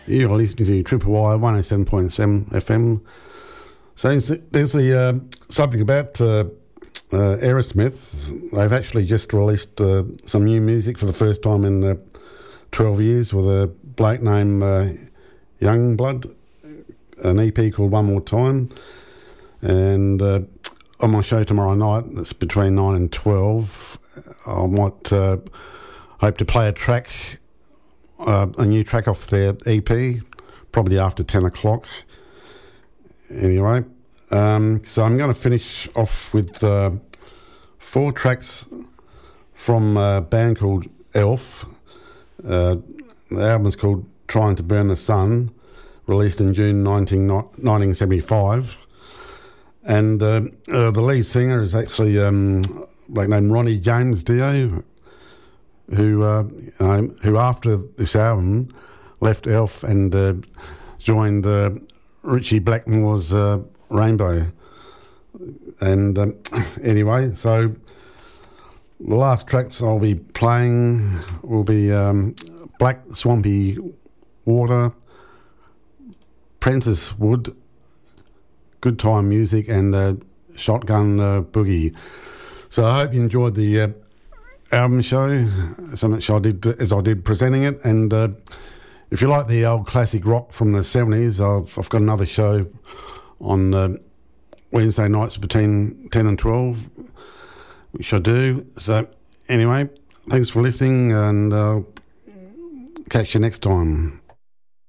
You're listening to Triple Y 107.7 FM. So there's something about Aerosmith. They've actually just released some new music for the first time in 12 years with a bloke named Youngblood, an EP called One More Time. And on my show tomorrow night, that's between 9 and 12, I might hope to play a new track off their EP, probably after 10 o'clock. Anyway, so I'm going to finish off with 4 tracks from a band called Elf. The album's called Trying to Burn the Sun, released in June 1975. And the lead singer is actually a bloke named Ronnie James Dio, who after this album left Elf and joined Ritchie Blackmore's Rainbow. And anyway, so the last tracks I'll be playing will be Black Swampy Water, Prentice Wood, Good Time Music, and Shotgun Boogie. So I hope you enjoyed the album show, so much I did presenting it. And if you like the old classic rock from the 70s, I've got another show on Wednesday nights between 10 and 12, which I do. So anyway, thanks for listening, and I'll catch you next time.